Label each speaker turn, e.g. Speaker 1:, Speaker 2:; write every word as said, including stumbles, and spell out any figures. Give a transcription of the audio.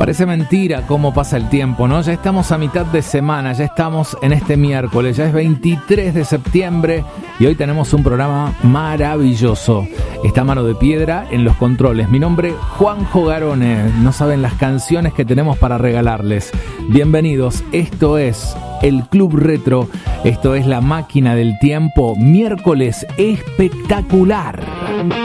Speaker 1: Parece mentira cómo pasa el tiempo, ¿no? Ya estamos a mitad de semana, ya estamos en este miércoles, ya es veintitrés de septiembre y hoy tenemos un programa maravilloso. Está Mano de Piedra en los controles. Mi nombre, Juanjo Garone. No saben las canciones que tenemos para regalarles. Bienvenidos, esto es el Club Retro, esto es La Máquina del Tiempo, miércoles espectacular.